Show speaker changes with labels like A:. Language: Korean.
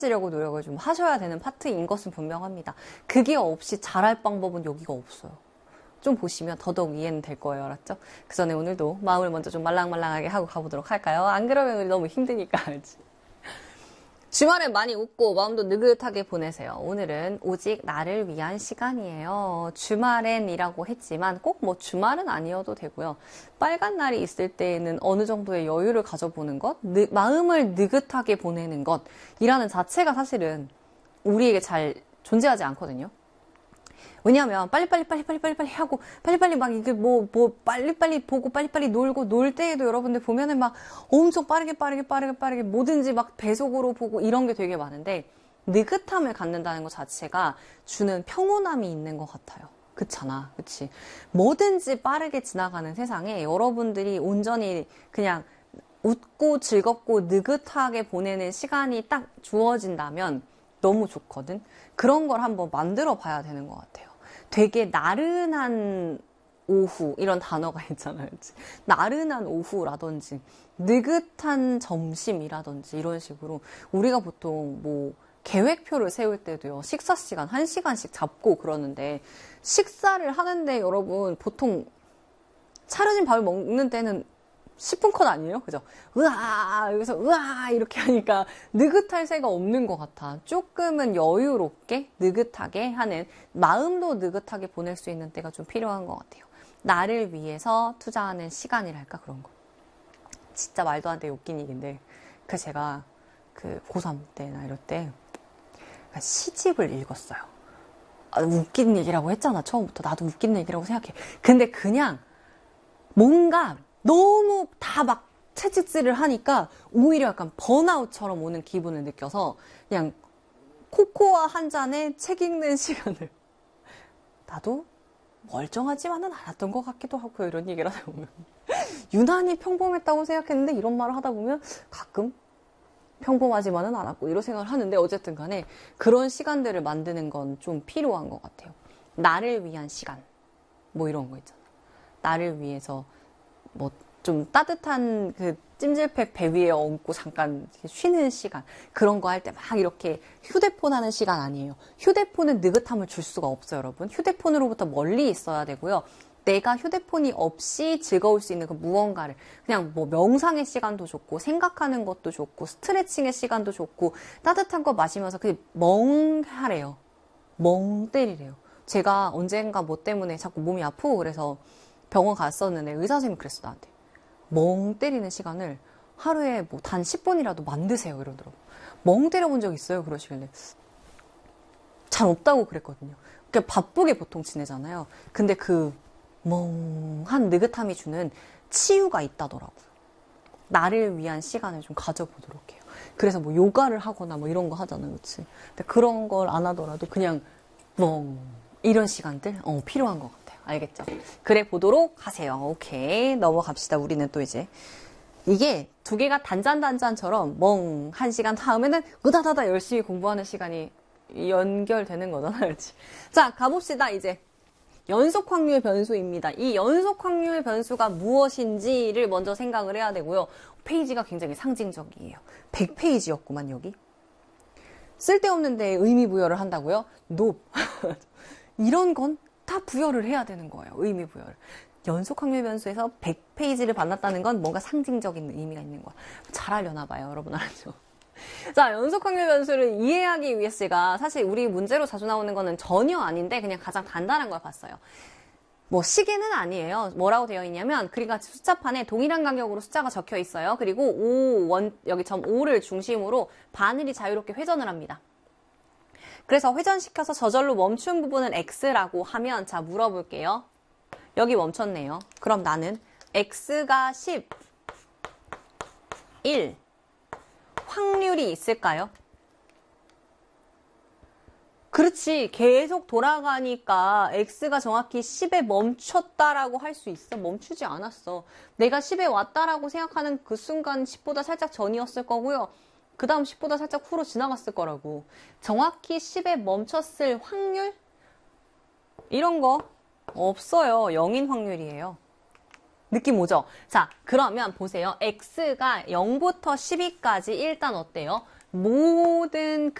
A: 하려고 노력을 좀 하셔야 되는 파트인 것은 분명합니다. 그게 없이 잘할 방법은 여기가 없어요. 좀 보시면 더더욱 이해는 될 거예요. 알았죠? 그 전에 오늘도 마음을 먼저 좀 말랑말랑하게 하고 가보도록 할까요? 안 그러면 우리 너무 힘드니까. 알지? 주말엔 많이 웃고 마음도 느긋하게 보내세요. 오늘은 오직 나를 위한 시간이에요. 주말엔이라고 했지만 꼭 뭐 주말은 아니어도 되고요. 빨간 날이 있을 때에는 어느 정도의 여유를 가져보는 것, 마음을 느긋하게 보내는 것이라는 자체가 사실은 우리에게 잘 존재하지 않거든요. 왜냐하면 빨리빨리 하고 빨리빨리 막 이게 빨리빨리 보고 빨리빨리 놀고 놀 때에도 여러분들 보면은 막 엄청 빠르게 뭐든지 막 배속으로 보고 이런 게 되게 많은데 느긋함을 갖는다는 것 자체가 주는 평온함이 있는 것 같아요. 그렇잖아. 그치? 뭐든지 빠르게 지나가는 세상에 여러분들이 온전히 그냥 웃고 즐겁고 느긋하게 보내는 시간이 딱 주어진다면 너무 좋거든. 그런 걸 한번 만들어 봐야 되는 것 같아요. 되게 나른한 오후 이런 단어가 있잖아요. 나른한 오후라든지 느긋한 점심이라든지 이런 식으로 우리가 보통 뭐 계획표를 세울 때도요. 식사 시간 1시간씩 잡고 그러는데 식사를 하는데 여러분 보통 차려진 밥을 먹는 때는 10분 컷 아니에요? 그죠? 여기서 이렇게 하니까 느긋할 새가 없는 것 같아. 조금은 여유롭게 느긋하게 하는, 마음도 느긋하게 보낼 수 있는 때가 좀 필요한 것 같아요. 나를 위해서 투자하는 시간이랄까, 그런 거. 진짜 말도 안 되게 웃긴 얘기인데, 제가 고3 때나 이럴 때 시집을 읽었어요. 웃긴 얘기라고 했잖아, 처음부터. 나도 웃긴 얘기라고 생각해. 근데 그냥 뭔가 너무 다 막 채찍질을 하니까 오히려 약간 번아웃처럼 오는 기분을 느껴서 그냥 코코아 한 잔에 책 읽는 시간을 나도 멀쩡하지만은 않았던 것 같기도 하고 이런 얘기를 하다 보면 유난히 평범했다고 생각했는데 이런 말을 하다 보면 가끔 평범하지만은 않았고 이런 생각을 하는데 어쨌든 간에 그런 시간들을 만드는 건 좀 필요한 것 같아요. 나를 위한 시간 뭐 이런 거 있잖아. 나를 위해서 뭐 좀 따뜻한 찜질팩 배 위에 얹고 잠깐 쉬는 시간, 그런 거 할 때 막 이렇게 휴대폰 하는 시간 아니에요. 휴대폰은 느긋함을 줄 수가 없어요, 여러분. 휴대폰으로부터 멀리 있어야 되고요. 내가 휴대폰이 없이 즐거울 수 있는 그 무언가를 그냥 뭐 명상의 시간도 좋고 생각하는 것도 좋고 스트레칭의 시간도 좋고 따뜻한 거 마시면서 그냥 멍하래요. 멍 때리래요. 제가 언젠가 뭐 때문에 자꾸 몸이 아프고 그래서 병원 갔었는데 의사 선생님이 그랬어, 나한테. 멍 때리는 시간을 하루에 뭐 단 10분이라도 만드세요, 이러더라고. 멍 때려본 적 있어요? 그러시길래. 잘 없다고 그랬거든요. 그러니까 바쁘게 보통 지내잖아요. 근데 멍한 느긋함이 주는 치유가 있다더라고요. 나를 위한 시간을 좀 가져보도록 해요. 그래서 뭐 요가를 하거나 뭐 이런 거 하잖아요, 그치? 근데 그런 걸 안 하더라도 그냥 이런 시간들 필요한 것 같아요. 알겠죠? 그래 보도록 하세요. 오케이, 넘어갑시다. 우리는 또 이제 이게 두 개가 단짠단짠처럼 멍 한 시간 다음에는 으다다다 열심히 공부하는 시간이 연결되는 거잖아요. 그렇지? 자, 가봅시다. 이제 연속 확률 변수입니다. 이 연속 확률 변수가 무엇인지를 먼저 생각을 해야 되고요. 페이지가 굉장히 상징적이에요. 100페이지였구만 여기. 쓸데없는데 의미 부여를 한다고요? 노. 이런 건 다 부여를 해야 되는 거예요. 의미 부여를. 연속 확률 변수에서 100페이지를 받았다는 건 뭔가 상징적인 의미가 있는 거야. 잘하려나 봐요. 여러분 알죠? 자, 연속 확률 변수를 이해하기 위해서 제가 사실 우리 문제로 자주 나오는 거는 전혀 아닌데 그냥 가장 간단한 걸 봤어요. 뭐 시계는 아니에요. 뭐라고 되어 있냐면 그러니까 숫자판에 동일한 간격으로 숫자가 적혀 있어요. 그리고 여기 점 5를 중심으로 바늘이 자유롭게 회전을 합니다. 그래서 회전시켜서 저절로 멈춘 부분은 X라고 하면 자 물어볼게요. 여기 멈췄네요. 그럼 나는 X가 10, 1 확률이 있을까요? 그렇지. 계속 돌아가니까 X가 정확히 10에 멈췄다라고 할 수 있어. 멈추지 않았어. 내가 10에 왔다라고 생각하는 그 순간 10보다 살짝 전이었을 거고요. 그 다음 10보다 살짝 후로 지나갔을 거라고. 정확히 10에 멈췄을 확률? 이런 거 없어요. 0인 확률이에요. 느낌 오죠? 자, 그러면 보세요. X가 0부터 12까지 일단 어때요? 모든